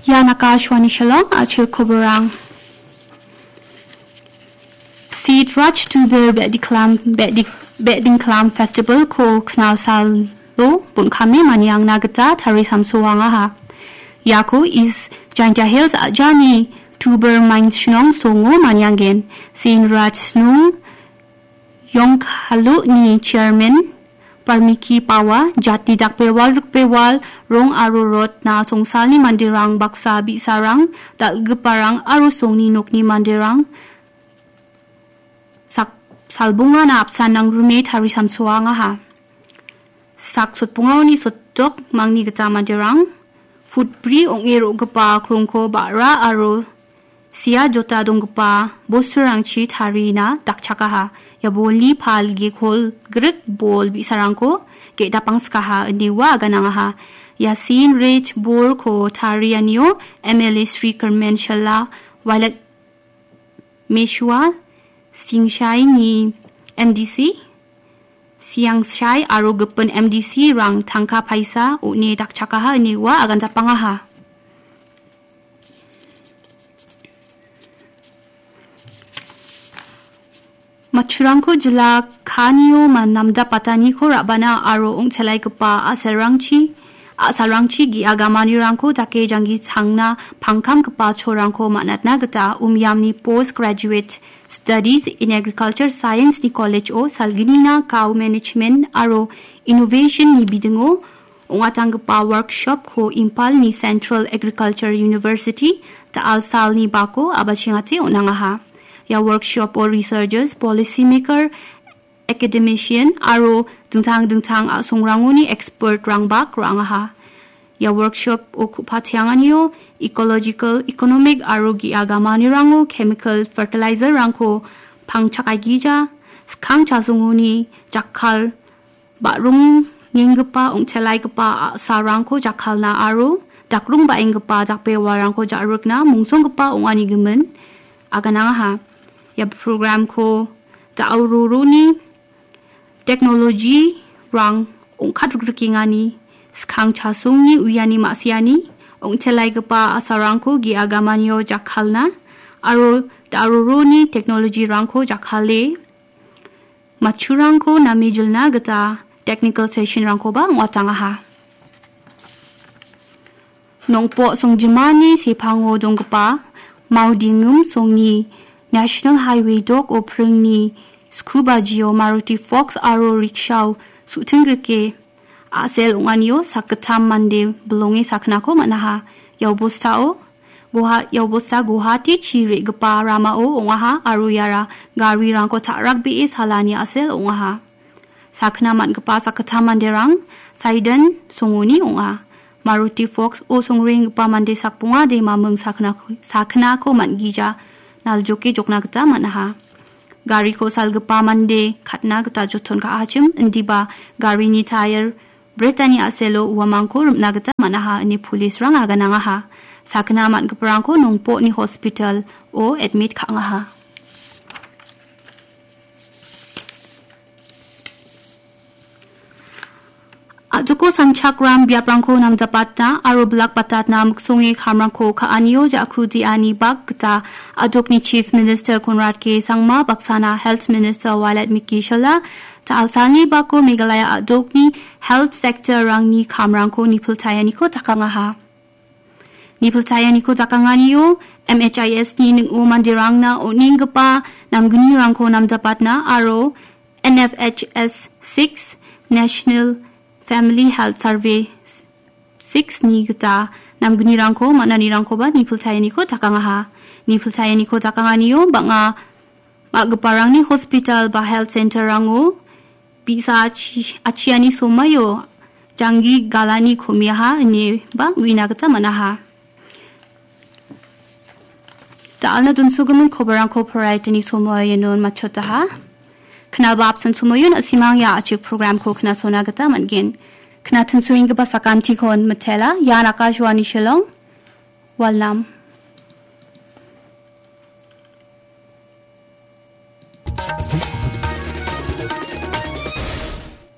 Yanakashwani Shalom Achil Koborang Seed Raj Tuber Bedding Clam Festival Ko Knal Sal Lo Bunkame Manyang Nagata Tari Samsuangaha Yako is Janja Hills Ajani Tuber Mind Shnong Songo Manyangen Sin Raj Snung Yong Halu Ni Chairman Parmiki Pawa Jati Dakpewal Rong Arurot na songsal ni mandirang baksa bisarang dal geparang arusong ni nok ni mandirang salbunga na apsan ng roommate hari samsuwa nga ha sak sutpungaw ni sutok mangni gata mandirang foodbri ong ero gepa krungko bara aro siya jota dong gepa bosurang chi thari na dakchaka ha yaboli pal ge khol grek bol bisarang ko ke dapang skaha niwa gananga ha Yasin Rich Bor ko Tarianio MLA Sri Kermen Shala Walat Meshua Singshai ni MDC Siang Shai aro gepen MDC rang tangka paisa uni dakchakaha niwa agan tapangaha Machurangko jela kanio manamda patani ko rabana aro ong celai kepa asalrangchi gi agamanirangko take jangi changna pangkam kepa chorangko manatna gata umyamni postgraduate studies in agriculture science ni college o salginina cow management aro innovation ni bidingo ongatang kepa workshop ko impal ni Central Agriculture University ta alsal ni bako abachingate onangaha ya workshop or researchers, policymaker, academician, aro dengtang asungranguni expert rangbak rangaha. Ya workshop o kupatianganyo ecological, economic, aro gi agamani rango chemical fertilizer rangko pangchakagija, skang chasunguni jakal barung ninggepa ongcelai gepa sarangko jakal na aro dakrung ba inggepa jakpe warangko jarukna mungsong gepa ongani gemen aganangaha. Ya program ko taururuni teknologi rang ongkat rukingani skang chasungni uyani maksiani ongcelai gepa asarangko gi agamanyo jakhalna aro taururuni teknologi rangko jakhale machurangko namijulna gata technical session rangko ba ngwatangaha nongpo songjimani sepango donggepa maudingum songni National Highway Dog o prungni Scuba Geo Maruti Fox aro rickshaw sutingrike asel unganyo saketam mande belonge saknako manaha yaubostao yaubosta Guwahati chiri gepa ramao ongaha aro yara gari rangko tarak be salani asel ongaha sakna man gepa saketam mande rang saidan songoni onga Maruti Fox o songring gepa mande sakpunga de mameng sakna ko man gija Naljoke jokna gata manaha. Gari ko salgepa mande katna gata joton ka achim indiba gari ni tire Bretani aselo uamangko rumna gata manaha ni pulis rang aganangaha. Sakna mat geperangko nongpo ni hospital o admit ka ngaha. Joko sanchakram biaprangko nam zapatna aro blak patatna muksungi khamrangko kaanyo jakudi ani bagta adokni Chief Minister Conrad K. Sangma baksana Health Minister Walat Miki Shala ta alsani bako Meghalaya adokni health sector rangni khamrangko nipultayani ko takangaha nipultayani ko takanganiyo MHIS ni ning umandirangna oninggepa namguni rangko nam zapatna aro NFHS 6 National Family Health Survey 6 ni gata namguni rangko manani rangko ba nipultayani ko takangaha nipultayani ko takanganiyo banga maggeparang ni hospital ba health center rango bisa achiani somayo jangi galani komiaha ni ba wina gata manaha Daalna dun sugumun kobarang copyright ni somayo non machotaha Kena babsan sumoyun asimang ya achik program ko kena sona gata mangin. Kena tensuing ke basakan tikon matela ya nakashwani shalom. Walam.